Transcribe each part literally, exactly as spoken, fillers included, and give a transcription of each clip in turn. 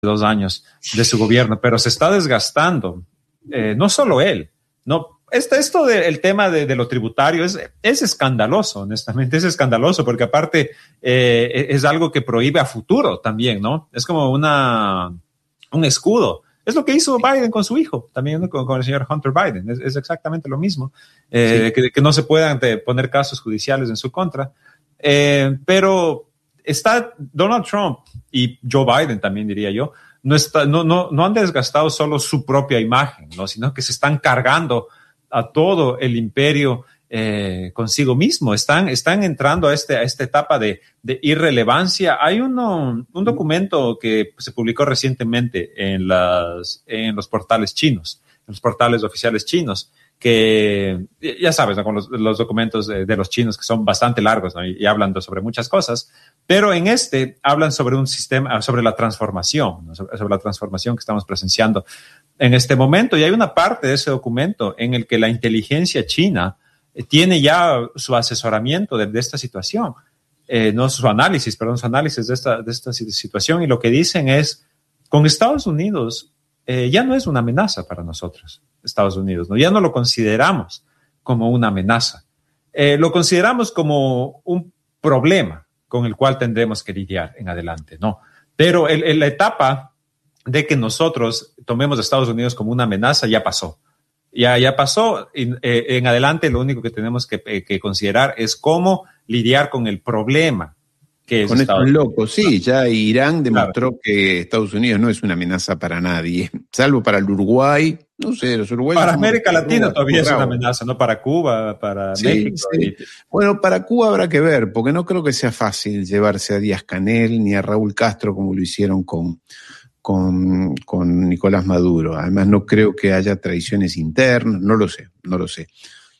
dos años de su gobierno, pero se está desgastando. Eh, no solo él, no. Esto, esto del tema de, de lo tributario es, es escandaloso, honestamente, es escandaloso, porque aparte eh, es algo que prohíbe a futuro también, ¿no? Es como una, un escudo. Es lo que hizo Biden con su hijo, también, ¿no? con, con el señor Hunter Biden. Es, es exactamente lo mismo, eh, sí. que, que no se puedan de, poner casos judiciales en su contra. Eh, pero está Donald Trump y Joe Biden también, diría yo, no, está, no, no, no han desgastado solo su propia imagen, ¿no? Sino que se están cargando a todo el imperio eh, consigo mismo. Están, están entrando a, este, a esta etapa de, de irrelevancia. Hay uno, un documento que se publicó recientemente en, las, en los portales chinos, en los portales oficiales chinos, que ya sabes, ¿no? Con los, los documentos de, de los chinos que son bastante largos, ¿no? y, y hablan sobre muchas cosas, pero en este hablan sobre un sistema, sobre la transformación, ¿no? sobre, sobre la transformación que estamos presenciando en este momento. Y hay una parte de ese documento en el que la inteligencia china tiene ya su asesoramiento de, de esta situación, eh, no su análisis, perdón, su análisis de esta, de esta situación, y lo que dicen es, con Estados Unidos eh, ya no es una amenaza para nosotros. Estados Unidos, ¿no? Ya no lo consideramos como una amenaza. Eh, lo consideramos como un problema con el cual tendremos que lidiar en adelante, ¿no? Pero el, el, la etapa de que nosotros tomemos a Estados Unidos como una amenaza ya pasó. Ya, ya pasó. Y, eh, en adelante lo único que tenemos que, eh, que considerar es cómo lidiar con el problema que es con Estados estos Unidos. locos, sí, ya Irán demostró claro. que Estados Unidos no es una amenaza para nadie, salvo para el Uruguay. No sé, los uruguayos. Para América Latina Cuba, todavía es una amenaza, ¿no? Para Cuba, para sí, México. Sí. Y... Bueno, para Cuba habrá que ver, porque no creo que sea fácil llevarse a Díaz-Canel ni a Raúl Castro como lo hicieron con, con, con Nicolás Maduro. Además, no creo que haya traiciones internas, no lo sé, no lo sé.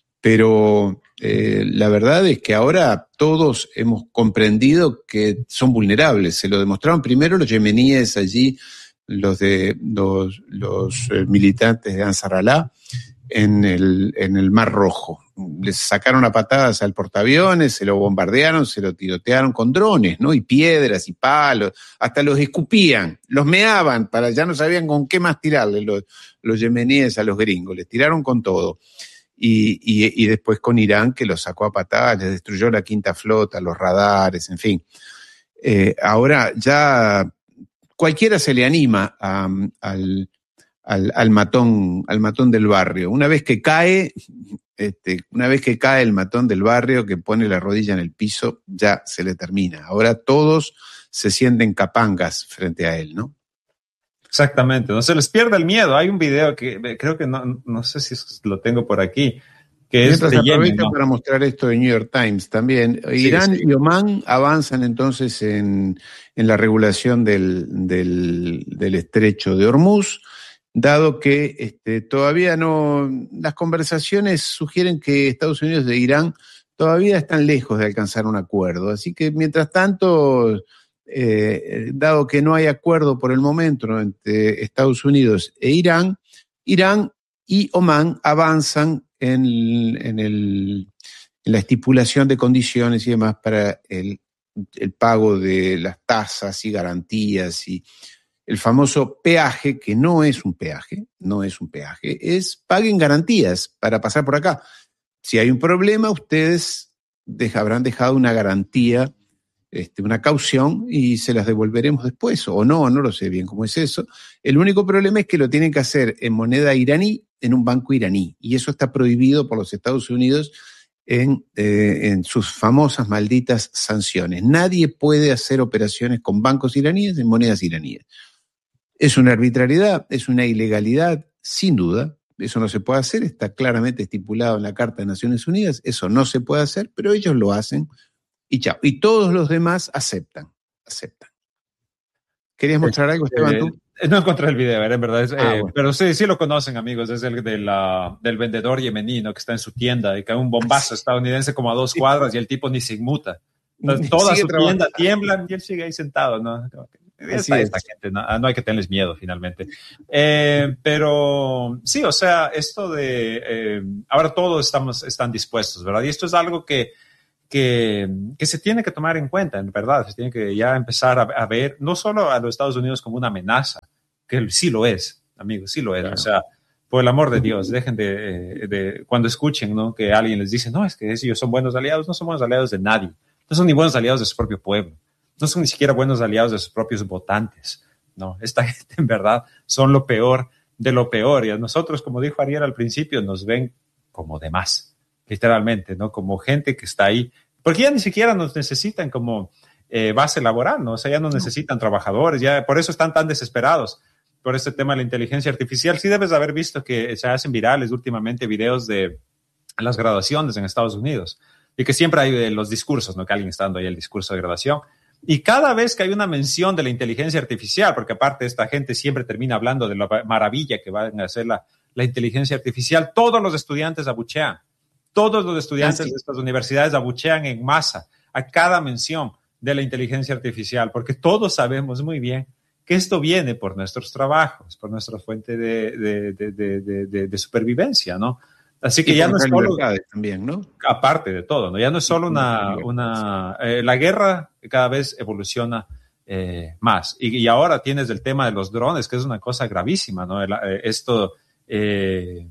Pero eh, la verdad es que ahora todos hemos comprendido que son vulnerables. Se lo demostraron primero los yemeníes allí, los de los, los eh, militantes de Ansar Allah en el, en el Mar Rojo. Les sacaron a patadas al portaaviones, se lo bombardearon, se lo tirotearon con drones, ¿no? Y piedras y palos, hasta los escupían, los meaban, para ya no sabían con qué más tirarle los, los yemeníes a los gringos, les tiraron con todo. Y, y, y después con Irán, que los sacó a patadas, les destruyó la quinta flota, los radares, en fin. Eh, ahora ya cualquiera se le anima a, al, al, al, matón, al matón del barrio. Una vez que cae, este, una vez que cae el matón del barrio, que pone la rodilla en el piso, ya se le termina. Ahora todos se sienten capangas frente a él, ¿no? Exactamente, no se les pierde el miedo. Hay un video que creo que no, no sé si lo tengo por aquí, que Mientras es de aprovecho Yemen, ¿no? para mostrar esto de New York Times también. Sí, Irán sí. y Omán avanzan entonces en, en la regulación del, del, del estrecho de Hormuz, dado que este, todavía no, las conversaciones sugieren que Estados Unidos e Irán todavía están lejos de alcanzar un acuerdo. Así que mientras tanto, eh, dado que no hay acuerdo por el momento, ¿no?, entre Estados Unidos e Irán, Irán y Omán avanzan en, en, el, en la estipulación de condiciones y demás para el, el pago de las tasas y garantías y el famoso peaje, que no es un peaje, no es un peaje, es paguen garantías para pasar por acá. Si hay un problema, ustedes deja, habrán dejado una garantía, este, una caución, y se las devolveremos después, o no, no lo sé bien cómo es eso. El único problema es que lo tienen que hacer en moneda iraní, en un banco iraní, y eso está prohibido por los Estados Unidos en, eh, en sus famosas malditas sanciones. Nadie puede hacer operaciones con bancos iraníes en monedas iraníes. Es una arbitrariedad, es una ilegalidad, sin duda. Eso no se puede hacer, está claramente estipulado en la Carta de Naciones Unidas, eso no se puede hacer, pero ellos lo hacen y chao. Y todos los demás aceptan, aceptan. ¿Querías mostrar algo, Esteban, tú? Eh, no encontré el video, en verdad, es, ah, eh, bueno. pero sí, sí lo conocen, amigos, es el de la, del vendedor yemenino que está en su tienda y cae un bombazo estadounidense como a dos cuadras y el tipo ni se inmuta. Entonces, toda sigue su tienda tiembla y él sigue ahí sentado, ¿no? Esta, esta gente, no, no hay que tenerles miedo finalmente. Eh, pero sí, o sea, esto de eh, ahora todos estamos, están dispuestos, ¿verdad? Y esto es algo que, que, que se tiene que tomar en cuenta, en verdad. Se tiene que ya empezar a, a ver no solo a los Estados Unidos como una amenaza, que sí lo es, amigos, sí lo es. Claro. O sea, por el amor de Dios, dejen de, de cuando escuchen, ¿no?, que alguien les dice, no, es que ellos son buenos aliados, no son buenos aliados de nadie. No son ni buenos aliados de su propio pueblo. No son ni siquiera buenos aliados de sus propios votantes. No, esta gente en verdad son lo peor de lo peor. Y a nosotros, como dijo Ariel al principio, nos ven como de más, literalmente, ¿no? Como gente que está ahí. Porque ya ni siquiera nos necesitan como eh, base laboral, ¿no? O sea, ya no necesitan trabajadores. Ya por eso están tan desesperados por este tema de la inteligencia artificial. Sí debes haber visto que se hacen virales últimamente videos de las graduaciones en Estados Unidos y que siempre hay los discursos, ¿no? Que alguien está dando ahí el discurso de graduación. Y cada vez que hay una mención de la inteligencia artificial, porque aparte esta gente siempre termina hablando de la maravilla que van a hacer la, la inteligencia artificial, todos los estudiantes abuchean. Todos los estudiantes de estas universidades abuchean en masa a cada mención de la inteligencia artificial, porque todos sabemos muy bien que esto viene por nuestros trabajos, por nuestra fuente de, de, de, de, de, de, de supervivencia, ¿no? Así que y ya no es solo, también, ¿no? Aparte de todo, ¿no? Ya no es solo una, una eh, la guerra cada vez evoluciona eh, más. Y, y ahora tienes el tema de los drones, que es una cosa gravísima, ¿no? El, eh, esto, eh,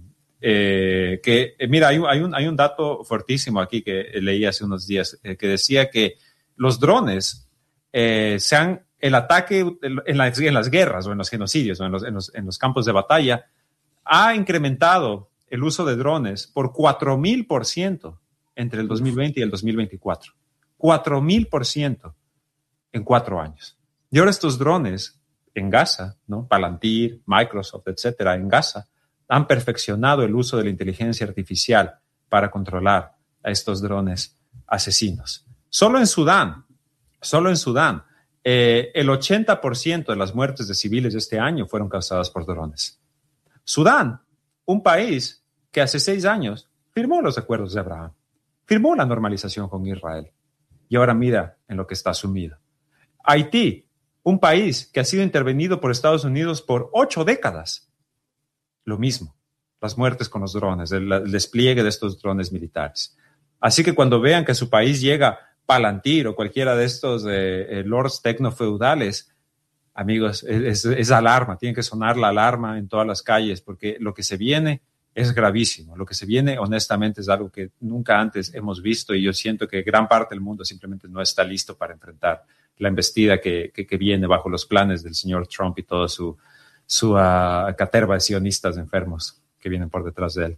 eh, que, eh, mira, hay un, hay, un, hay un dato fuertísimo aquí que leí hace unos días, eh, que decía que los drones eh, se han, el ataque en las, en las guerras o en los genocidios o en los, en los, en los campos de batalla ha incrementado el uso de drones por cuatro mil por ciento entre el dos mil veinte y el dos mil veinticuatro. cuatro mil por ciento en cuatro años. Y ahora estos drones en Gaza, ¿no? Palantir, Microsoft, etcétera, en Gaza, han perfeccionado el uso de la inteligencia artificial para controlar a estos drones asesinos. Solo en Sudán, solo en Sudán, eh, el ochenta por ciento de las muertes de civiles de este año fueron causadas por drones. Sudán, un país que hace seis años firmó los acuerdos de Abraham, firmó la normalización con Israel y ahora mira en lo que está sumido. Haití, un país que ha sido intervenido por Estados Unidos por ocho décadas. Lo mismo, las muertes con los drones, el, el despliegue de estos drones militares. Así que cuando vean que a su país llega Palantir o cualquiera de estos eh, eh, lords tecnofeudales, amigos, es, es, es alarma, tiene que sonar la alarma en todas las calles porque lo que se viene es gravísimo. Lo que se viene, honestamente, es algo que nunca antes hemos visto y yo siento que gran parte del mundo simplemente no está listo para enfrentar la embestida que, que, que viene bajo los planes del señor Trump y toda su, su uh, caterva de sionistas enfermos que vienen por detrás de él.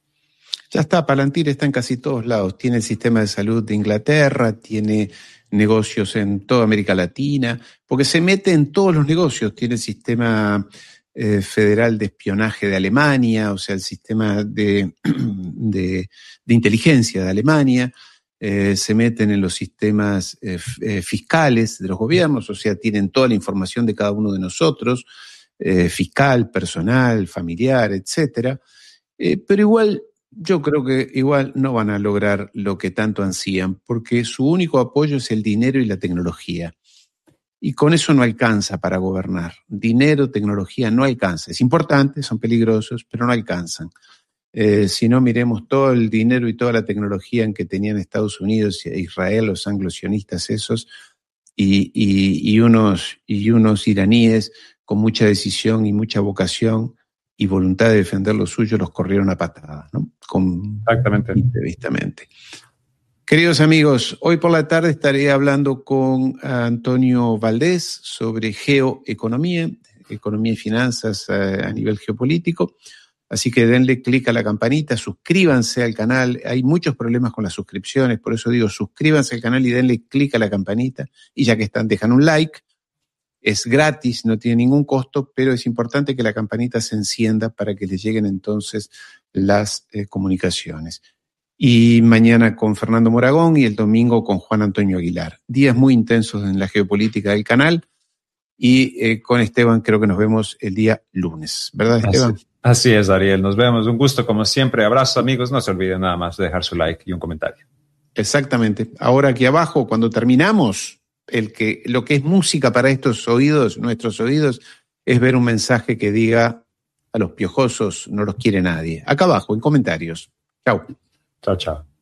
Ya está, Palantir está en casi todos lados. Tiene el sistema de salud de Inglaterra, tiene negocios en toda América Latina, porque se mete en todos los negocios. Tiene el sistema eh, federal de espionaje de Alemania, o sea, el sistema de, de, de inteligencia de Alemania. Eh, se meten en los sistemas eh, eh, fiscales de los gobiernos, o sea, tienen toda la información de cada uno de nosotros, eh, fiscal, personal, familiar, etcétera. Eh, pero igual... Yo creo que igual no van a lograr lo que tanto ansían, porque su único apoyo es el dinero y la tecnología. Y con eso no alcanza para gobernar. Dinero, tecnología no alcanza. Es importante, son peligrosos, pero no alcanzan. Eh, si no, miremos todo el dinero y toda la tecnología en que tenían Estados Unidos e Israel, los anglosionistas esos, y, y, y, unos, y unos iraníes con mucha decisión y mucha vocación y voluntad de defender lo suyo, los corrieron a patadas, ¿no? Con, Exactamente. Vistamente. Queridos amigos, hoy por la tarde estaré hablando con Antonio Valdés sobre geoeconomía, economía y finanzas a, a nivel geopolítico. Así que denle clic a la campanita, suscríbanse al canal. Hay muchos problemas con las suscripciones, por eso digo, suscríbanse al canal y denle clic a la campanita. Y ya que están, dejan un like. Es gratis, no tiene ningún costo, pero es importante que la campanita se encienda para que les lleguen entonces las eh, comunicaciones. Y mañana con Fernando Moragón y el domingo con Juan Antonio Aguilar. Días muy intensos en la geopolítica del canal y eh, con Esteban creo que nos vemos el día lunes. ¿Verdad, Esteban? Así, así es, Ariel. Nos vemos. Un gusto como siempre. Abrazos, amigos. No se olviden nada más de dejar su like y un comentario. Exactamente. Ahora aquí abajo, cuando terminamos... El que, lo que es música para estos oídos, nuestros oídos, es ver un mensaje que diga a los piojosos no los quiere nadie. Acá abajo, en comentarios. Chau. Chao, chao.